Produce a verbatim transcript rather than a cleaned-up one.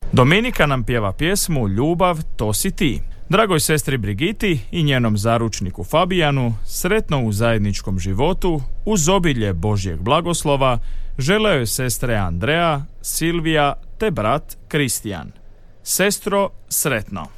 Dominika nam pjeva pjesmu Ljubav, to si ti. Dragoj sestri Brigiti i njenom zaručniku Fabijanu sretno u zajedničkom životu uz obilje Božjeg blagoslova žele joj sestre Andrea, Silvija te brat Kristijan. Sestro, sretno!